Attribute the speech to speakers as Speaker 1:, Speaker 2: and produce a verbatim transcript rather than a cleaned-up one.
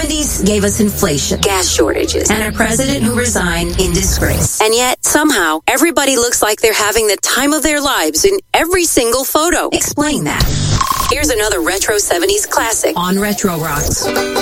Speaker 1: seventies gave us inflation, gas shortages, and a president who resigned in disgrace. And yet, somehow, everybody looks like they're having the time of their lives in every single photo. Explain that. Here's another retro seventies classic on Retro Rocks.